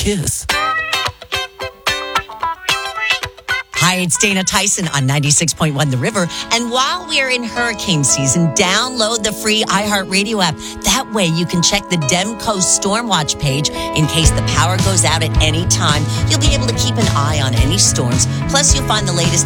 kiss. Hi, it's Dana Tyson on 96.1 The River. And while we're in hurricane season, download the free iHeartRadio app. That way you can check the Demco Stormwatch page in case the power goes out at any time. You'll be able to keep an eye on any storms. Plus, you'll find the latest